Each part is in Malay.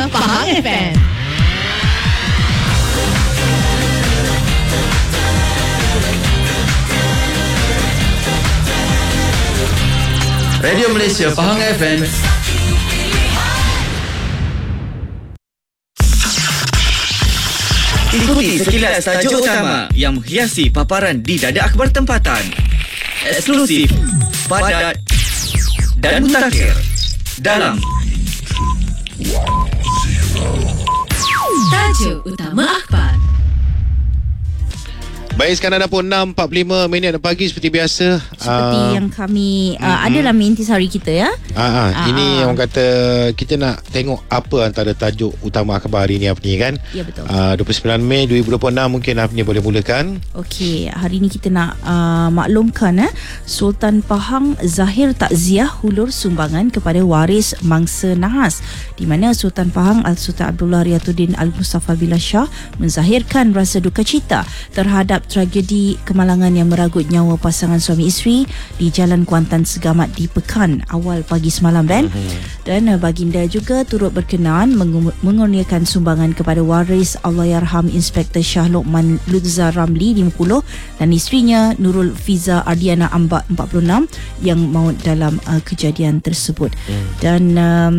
Pahang FM. Radio Malaysia Pahang FM. Ikuti sekilas tajuk utama yang menghiasi paparan di dada akhbar tempatan. Eksklusif, padat dan mutakhir dalam Tajuk utama akhbar. Baik, sekarang dah pun 6.45 pagi seperti biasa. Seperti yang kami adalah intisari kita ya. Ini orang kata kita nak tengok apa antara tajuk utama akhbar hari ni apa ni kan. Ya, betul. 29 Mei 2026 mungkin apa ni boleh mulakan. Okey, hari ni kita nak maklumkan Sultan Pahang zahir takziah hulur sumbangan kepada waris mangsa nahas, di mana Sultan Pahang Al-Sultan Abdullah Riyatuddin Al-Mustafa Billah Shah menzahirkan rasa duka cita terhadap tragedi kemalangan yang meragut nyawa pasangan suami isteri di Jalan Kuantan Segamat di Pekan awal pagi semalam, Ben. Dan baginda juga turut berkenan mengurniakan sumbangan kepada waris Allahyarham Inspektor Shah Lokman Lutza Ramli 50 dan isterinya Nurul Fiza Ardiana Ambak 46 yang maut dalam kejadian tersebut. Dan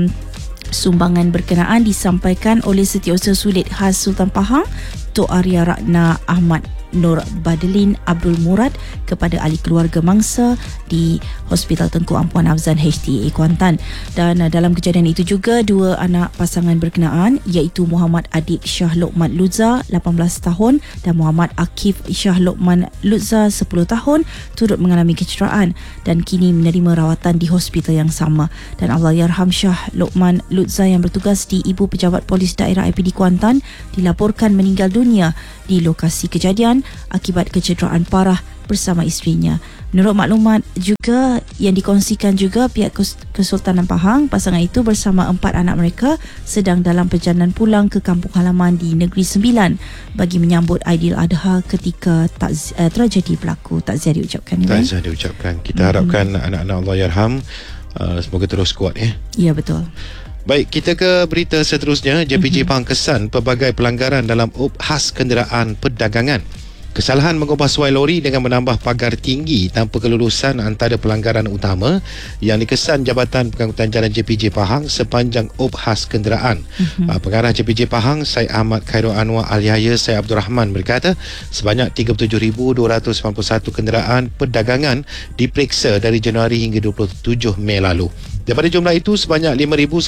sumbangan berkenaan disampaikan oleh Setiausaha Sulit Khas Sultan Pahang Tok Arya Ratna Ahmad Nur Badelin Abdul Murad kepada ahli keluarga mangsa di Hospital Tengku Ampuan Afzan HTA Kuantan. Dan dalam kejadian itu juga dua anak pasangan berkenaan iaitu Muhammad Adik Shah Lokman Lutza 18 tahun dan Muhammad Akif Shah Lokman Lutza 10 tahun turut mengalami kecederaan dan kini menerima rawatan di hospital yang sama. Dan Allahyarham Shah Lokman Lutza yang bertugas di Ibu Pejabat Polis Daerah IPD Kuantan dilaporkan meninggal dunia di lokasi kejadian akibat kecederaan parah bersama isterinya. Menurut maklumat juga yang dikongsikan juga pihak Kesultanan Pahang, pasangan itu bersama 4 anak mereka sedang dalam perjalanan pulang ke kampung halaman di Negeri Sembilan bagi menyambut Aidiladha ketika tragedi berlaku. Takziah diucapkan. Takziah diucapkan. Kita harapkan anak-anak Allahyarham semoga terus kuat ya. Ya, betul. Baik, kita ke berita seterusnya. JPJ Pahang kesan pelbagai pelanggaran dalam UP khas kenderaan perdagangan. Kesalahan mengubah suai lori dengan menambah pagar tinggi tanpa kelulusan antara pelanggaran utama yang dikesan Jabatan Pengangkutan Jalan JPJ Pahang sepanjang UP khas kenderaan. Pengarah JPJ Pahang Syed Ahmad Khairul Anwar Al-Yahya Syed Abdul Rahman berkata sebanyak 37,291 kenderaan perdagangan diperiksa dari Januari hingga 27 Mei lalu. Daripada jumlah itu, sebanyak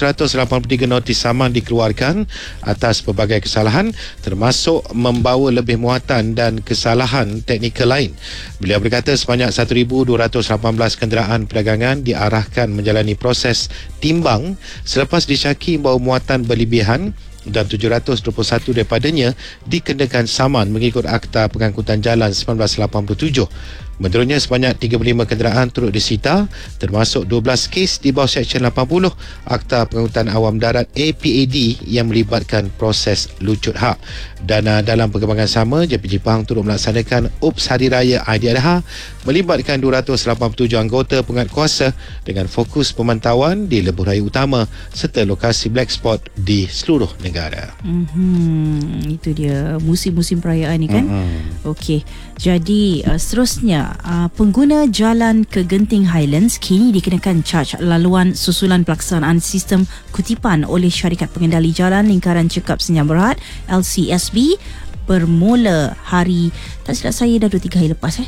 5,183 notis saman dikeluarkan atas pelbagai kesalahan termasuk membawa lebih muatan dan kesalahan teknikal lain. Beliau berkata sebanyak 1,218 kenderaan perdagangan diarahkan menjalani proses timbang selepas disyaki membawa muatan berlebihan dan 721 daripadanya dikenakan saman mengikut Akta Pengangkutan Jalan 1987. Menurutnya sebanyak 35 kenderaan turut disita termasuk 12 kes di bawah Seksyen 80 Akta Pengangkutan Awam Darat APAD yang melibatkan proses lucut hak. Dan dalam perkembangan sama, JPJ Pahang turut melaksanakan UPS Hari Raya Aidiladha melibatkan 287 anggota penguatkuasa dengan fokus pemantauan di lebuh raya utama serta lokasi black spot di seluruh negara. Itu dia musim-musim perayaan ni kan. Okey, jadi seterusnya pengguna jalan ke Genting Highlands kini dikenakan caj laluan susulan pelaksanaan sistem kutipan oleh Syarikat Pengendali Jalan Lingkaran Cekap Senyap Berhad LCSB bermula hari, tak silap saya dah 2-3 hari lepas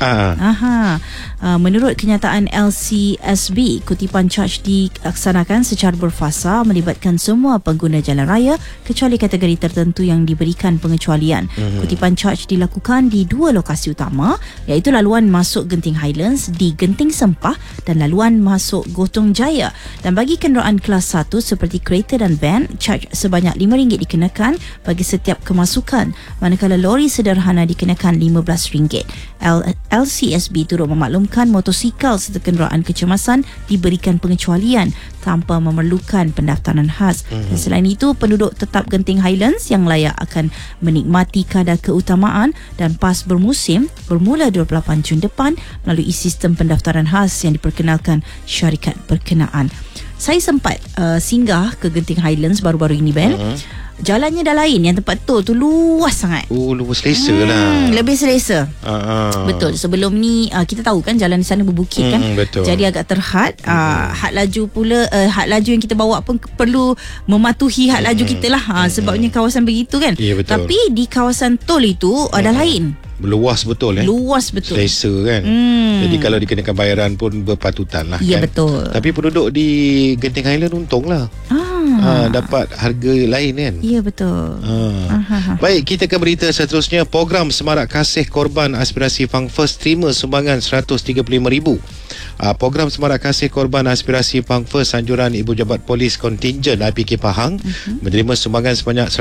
menurut kenyataan LCSB, kutipan caj dilaksanakan secara berfasa melibatkan semua pengguna jalan raya kecuali kategori tertentu yang diberikan pengecualian. Kutipan caj dilakukan di 2 lokasi utama iaitu laluan masuk Genting Highlands di Genting Sempah dan laluan masuk Gotong Jaya. Dan bagi kenderaan kelas 1 seperti kereta dan van, caj sebanyak RM5 dikenakan bagi setiap kemasukan, manakala lori sederhana dikenakan RM15. LCSB turut memaklumkan motosikal serta kenderaan kecemasan diberikan pengecualian tanpa memerlukan pendaftaran khas. Dan selain itu, penduduk tetap Genting Highlands yang layak akan menikmati kadar keutamaan dan pas bermusim bermula 28 Jun depan melalui sistem pendaftaran khas yang diperkenalkan syarikat berkenaan. Saya sempat singgah ke Genting Highlands baru-baru ini, Ben. Jalannya dah lain. Yang tempat tol tu luas sangat. Oh, luas selesa lah. Lebih selesa. Betul. Sebelum ni kita tahu kan jalan di sana berbukit kan. Betul. Jadi agak terhad. Had laju pula, had laju yang kita bawa pun perlu mematuhi had laju kita lah. Sebabnya kawasan begitu kan. Ya, betul. Tapi di kawasan tol itu dah lain. Luas betul Luas betul. Selesa kan. Jadi kalau dikenakan bayaran pun berpatutan lah Ya, kan? betul. Tapi penduduk di Genting Highland untung lah. Dapat harga lain kan. Ya, betul. Baik, kita ke berita seterusnya. Program Semarak Kasih Korban Aspirasi Pang First terima sumbangan RM135,000. Program Semarak Kasih Korban Aspirasi Pang First anjuran Ibu Jabat Polis Kontingen IPK Pahang menerima sumbangan sebanyak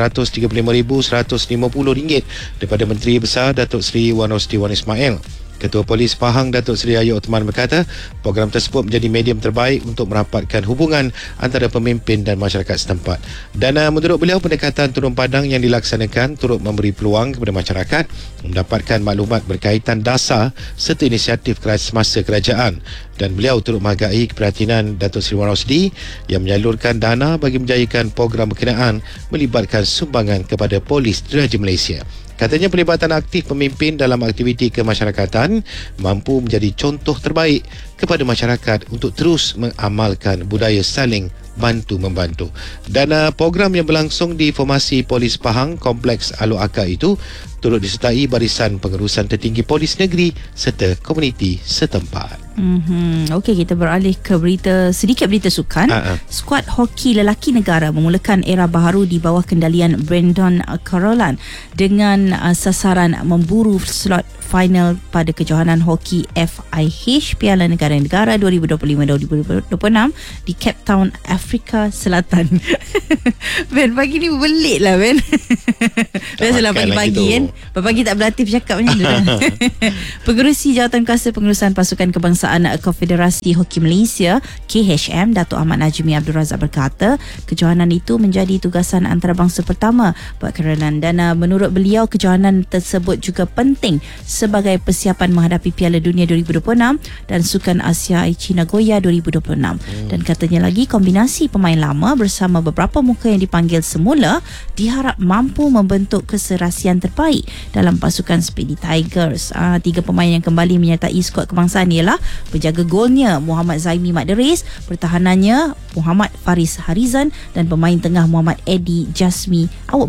RM135,150 daripada Menteri Besar Datuk Seri Wan Rosli Wan Ismail. Ketua Polis Pahang Datuk Seri Ayub Uthman berkata, program tersebut menjadi medium terbaik untuk merapatkan hubungan antara pemimpin dan masyarakat setempat. Dan menurut beliau, pendekatan turun padang yang dilaksanakan turut memberi peluang kepada masyarakat mendapatkan maklumat berkaitan dasar serta inisiatif semasa kerajaan. Dan beliau turut menghargai keprihatinan Datuk Seri Wan Rosli yang menyalurkan dana bagi menjayakan program berkenaan melibatkan sumbangan kepada Polis Diraja Malaysia. Katanya pelibatan aktif pemimpin dalam aktiviti kemasyarakatan mampu menjadi contoh terbaik kepada masyarakat untuk terus mengamalkan budaya saling bantu-membantu. Dan program yang berlangsung di Formasi Polis Pahang Kompleks Alor Akar itu turut disertai barisan pengurusan tertinggi Polis Negeri serta komuniti setempat. Okey, kita beralih ke sedikit berita sukan. Skuad hoki lelaki negara memulakan era baharu di bawah kendalian Brandon Carolan dengan sasaran memburu slot final pada kejohanan hoki FIH Piala Negara-Negara 2025-2026 di Cape Town, Afrika Selatan. Ben, pagi ni belit lah, Ben. Biasalah pagi-pagi kan. Pagi tak berlatih bercakap macam tu. Pengerusi Jawatan Kuasa Pengurusan Pasukan Kebangsaan Konfederasi Hoki Malaysia KHM Datuk Ahmad Najmi Abdul Razak berkata, kejohanan itu menjadi tugasan antarabangsa pertama buat Carolan dan menurut beliau kejohanan tersebut juga penting sebagai persiapan menghadapi Piala Dunia 2026 dan Sukan Asia Aichi Nagoya 2026. Dan katanya lagi, kombinasi pemain lama bersama beberapa muka yang dipanggil semula diharap mampu membentuk keserasian terbaik dalam pasukan Speedy Tigers. 3 pemain yang kembali menyertai skuad kebangsaan ialah penjaga golnya Muhammad Zaimi Madris, pertahanannya Muhammad Faris Harizan dan pemain tengah Muhammad Eddie Jazmi.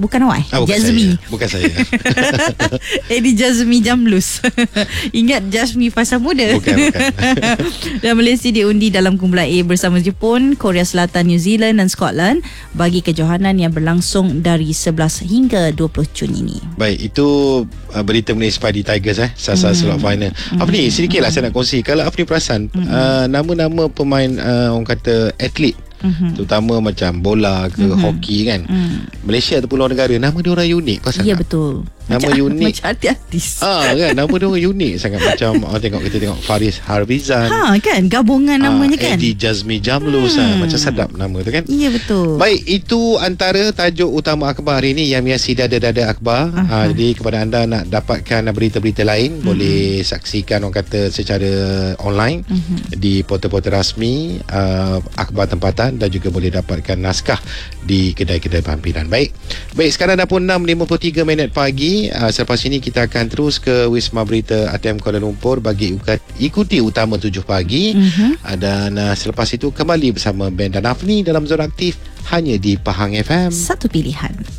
Jazmi. Bukan saya. Eddie Jazmi Jamlus. Ingat Jazmi Fasa Muda. Bukan. Dan Malaysia diundi dalam kumpulan A bersama Jepun, Korea Selatan, New Zealand dan Scotland bagi kejohanan yang berlangsung dari 11 hingga 20 Jun ini. Baik, itu berita mengenai Speedy Tigers sasar slot final. Apa ni, sedikitlah saya nak kongsi. Kalau apa ni perasan, nama-nama pemain orang kata atlet, terutama macam bola ke hoki kan, Malaysia ataupun luar negara, nama dia orang unik. Pasal Ya, tak? betul. Nama unik. Macam artis. Kan, nama dia orang unik sangat. Macam kita tengok Faris Harizan, kan, gabungan namanya kan. Eddie Jazmi Jamlus, macam sadap nama tu kan. Ya, betul. Baik, itu antara tajuk utama akhbar hari ini yang hiasi dada-dada akhbar. Jadi kepada anda nak dapatkan berita-berita lain, boleh saksikan orang kata secara online di portal-portal rasmi akhbar tempatan dan juga boleh dapatkan naskah di kedai-kedai pampiran. Baik, sekarang dah pun 6.53 pagi. Selepas ini kita akan terus ke Wisma Berita ATM Kuala Lumpur bagi ikuti utama 7 pagi. Dan selepas itu kembali bersama Ben dan Afni dalam Zona Aktif hanya di Pahang FM. Satu pilihan.